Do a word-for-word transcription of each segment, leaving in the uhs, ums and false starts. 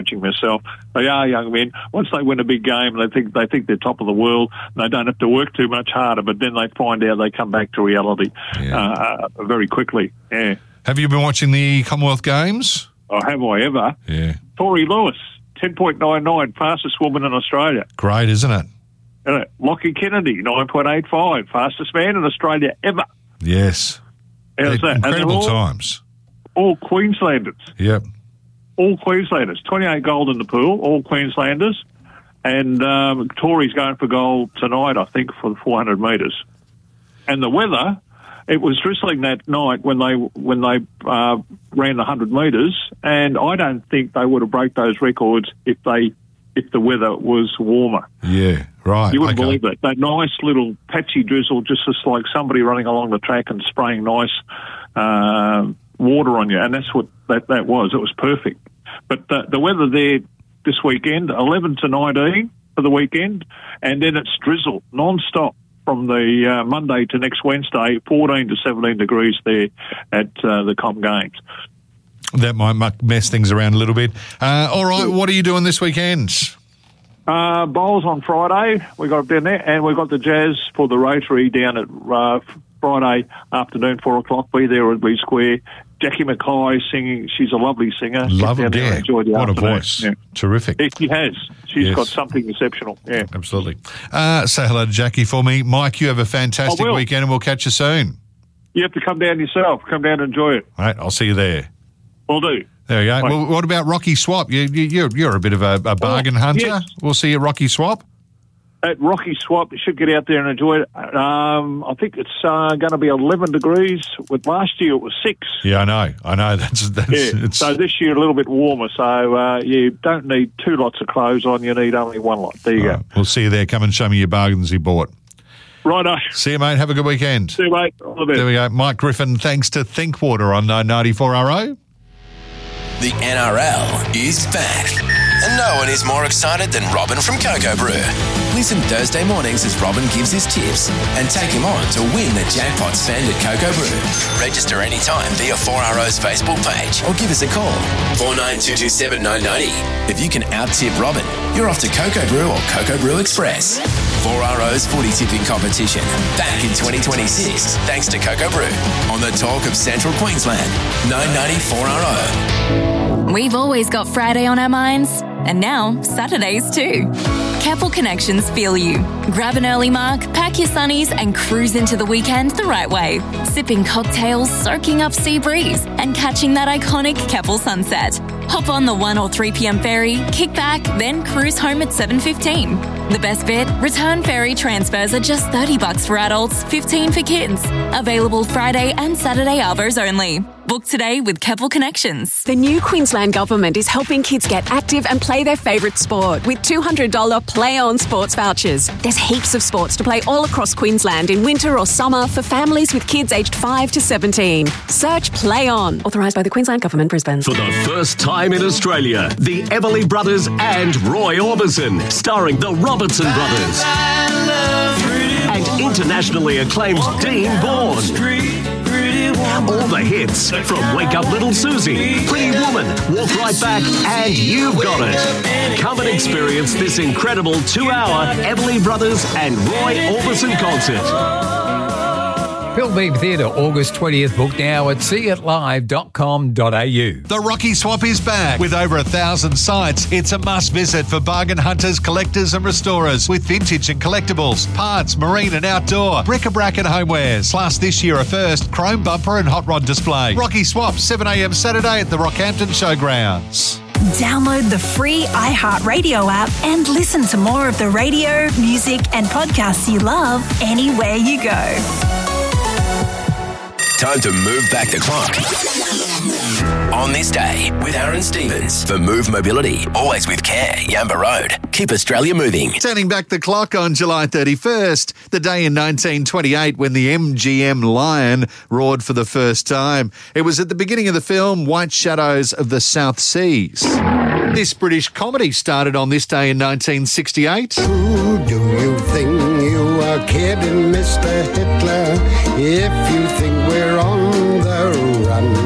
myself. They are young men. Once they win a big game, they think they think they're top of the world. And they don't have to work too much harder, but then they find out they come back to reality Yeah. uh, very quickly. Yeah. Have you been watching the Commonwealth Games? Oh, have I ever? Yeah. Tori Lewis, ten point nine nine, fastest woman in Australia. Great, isn't it? Uh, Lockie Kennedy, nine point eight five, fastest man in Australia ever. Yes. How's that? And they're Incredible all, times. all Queenslanders. Yep. All Queenslanders. twenty-eight gold in the pool, all Queenslanders. And um, Tori's going for gold tonight, I think, for the four hundred metres. And the weather, it was drizzling that night when they when they uh, ran the one hundred metres, and I don't think they would have broke those records if they if the weather was warmer. Yeah, right. You wouldn't okay. believe it. That nice little patchy drizzle, just as like somebody running along the track and spraying nice uh, water on you, and that's what that, that was. It was perfect. But the, the weather there this weekend, eleven to nineteen for the weekend, and then it's drizzle non-stop from the uh, Monday to next Wednesday, fourteen to seventeen degrees there at uh, the Com Games. That might mu- mess things around a little bit. Uh, all right, what are you doing this weekend? Uh, bowls on Friday, we got it down there, and we've got the Jazz for the Rotary down at uh, Friday afternoon, four o'clock. Be there at Lee Square. Jackie Mackay singing. She's a lovely singer. Love Get it, down there yeah. and enjoy the What a afternoon. voice. Yeah. Terrific. Yeah, she has. She's Yes. got something exceptional. Yeah. Absolutely. Uh, say hello to Jackie for me. Mike, you have a fantastic I will. weekend and we'll catch you soon. You have to come down yourself. Come down and enjoy it. All right, I'll see you there. Will do. There you go. Right. Well, what about Rocky Swap? You, you, you're, you're a bit of a, a bargain hunter. yes. We'll see you at Rocky Swap. At Rocky Swap, you should get out there and enjoy it. Um, I think it's uh, going to be eleven degrees. With last year, it was six. Yeah, I know. I know. That's, that's Yeah. it's, So this year, a little bit warmer. So uh, you don't need two lots of clothes on. You need only one lot. There you all go. right, we'll see you there. Come and show me your bargains you bought. Righto. See you, mate. Have a good weekend. See you, mate. All the best. There we go. Mike Griffin, thanks to Thinkwater on nine ninety-four R O. The N R L is back. And no one is more excited than Robin from Cocoa Brew. Listen Thursday mornings as Robin gives his tips and take him on to win the jackpot spend at Cocoa Brew. Register anytime via four R O's Facebook page or give us a call, four nine two two seven nine nine zero. If you can out-tip Robin, you're off to Cocoa Brew or Cocoa Brew Express. four R O's footy tipping competition back in twenty twenty-six thanks to Cocoa Brew on the talk of Central Queensland, nine ninety-four R O. We've always got Friday on our minds, and now Saturdays too. Keppel Connections feel you. Grab an early mark, pack your sunnies, and cruise into the weekend the right way. Sipping cocktails, soaking up sea breeze, and catching that iconic Keppel sunset. Hop on the one or three p.m. ferry, kick back, then cruise home at seven fifteen. The best bit? Return ferry transfers are just thirty bucks for adults, fifteen for kids. Available Friday and Saturday arvos only. Book today with Keppel Connections. The new Queensland Government is helping kids get active and play their favourite sport with two hundred dollars Play On sports vouchers. There's heaps of sports to play all across Queensland in winter or summer for families with kids aged five to seventeen. Search Play On. Authorised by the Queensland Government, Brisbane. For the first time in Australia, the Everly Brothers and Roy Orbison, starring the Robertson Brothers. And internationally acclaimed Dean Bourne. All the hits from Wake Up Little Susie, Pretty Woman, Walk Right Back, and You've Got It. Come and experience this incredible two-hour Everly Brothers and Roy Orbison concert. Hillbeam Theatre, August twentieth. Book now at see it live dot com dot a u. The Rocky Swap is back. With over a thousand sites, it's a must visit for bargain hunters, collectors and restorers with vintage and collectibles, parts, marine and outdoor, bric-a-brac and homewares. Plus this year a first, chrome bumper and hot rod display. Rocky Swap, seven a.m. Saturday at the Rockhampton Showgrounds. Download the free iHeartRadio app and listen to more of the radio, music and podcasts you love anywhere you go. Time to move back the clock. On this day with Aaron Stevens for Move Mobility. Always with care. Yamba Road. Keep Australia moving. Turning back the clock on July thirty-first, the day in nineteen twenty-eight when the M G M Lion roared for the first time. It was at the beginning of the film White Shadows of the South Seas. This British comedy started on this day in nineteen sixty-eight. Who do you think you are kidding, Mister Hitler? If you think we're on the run,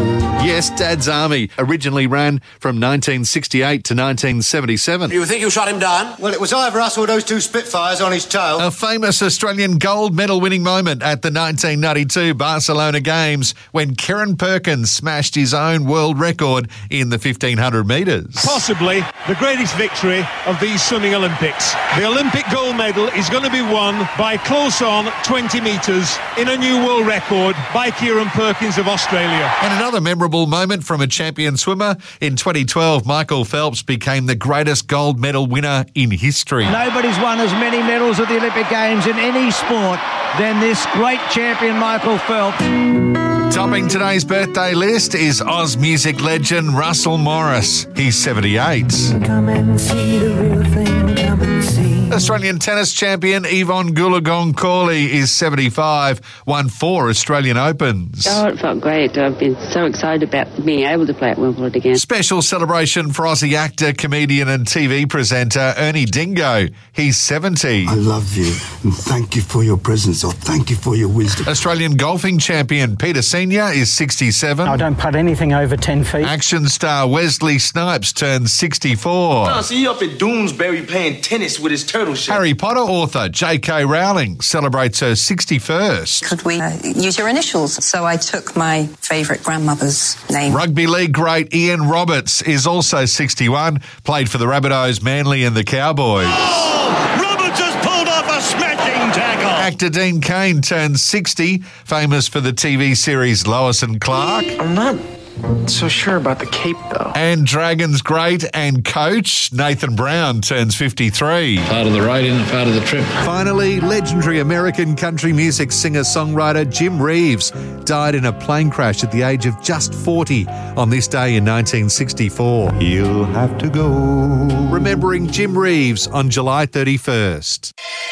Yes, Dad's Army originally ran from nineteen sixty-eight to nineteen seventy-seven. You think you shot him down? Well, it was either us or those two Spitfires on his tail. A famous Australian gold medal winning moment at the nineteen ninety-two Barcelona Games when Kieran Perkins smashed his own world record in the fifteen hundred metres. Possibly the greatest victory of these Sunning Olympics. The Olympic gold medal is going to be won by close on twenty metres in a new world record by Kieran Perkins of Australia. And another memorable moment from a champion swimmer. In twenty twelve, Michael Phelps became the greatest gold medal winner in history. Nobody's won as many medals at the Olympic Games in any sport than this great champion Michael Phelps. Topping today's birthday list is Oz music legend Russell Morris. He's seventy-eight. Come and see the real thing, come and see. Australian tennis champion Yvonne Goolagong-Cawley is seventy-five, won four Australian Opens. Oh, it felt great. I've been so excited about being able to play at Wimbledon again. Special celebration for Aussie actor, comedian and T V presenter Ernie Dingo. He's seventy. I love you and thank you for your presence, or thank you for your wisdom. Australian golfing champion Peter Senior is sixty-seven. I don't putt anything over ten feet. Action star Wesley Snipes turns sixty-four. Oh, see you up at Doonesbury playing tennis with his turtle shell. Harry Potter author J K Rowling celebrates her sixty-first. Could we uh, use your initials? So I took my favourite grandmother's name. Rugby league great Ian Roberts is also sixty-one, played for the Rabbitohs, Manly and the Cowboys. Oh, Roberts has pulled off a smashing tackle. Actor Dean Cain turns sixty, famous for the T V series Lois and Clark. I'm not so sure about the cape, though. And Dragons great and coach Nathan Brown turns fifty-three. Part of the ride in, part of the trip. Finally, legendary American country music singer-songwriter Jim Reeves died in a plane crash at the age of just forty on this day in nineteen sixty-four. You'll have to go. Remembering Jim Reeves on July thirty-first.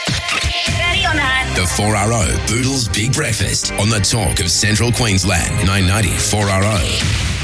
The four R O Boodles Big Breakfast on the Talk of Central Queensland. nine ninety four R O.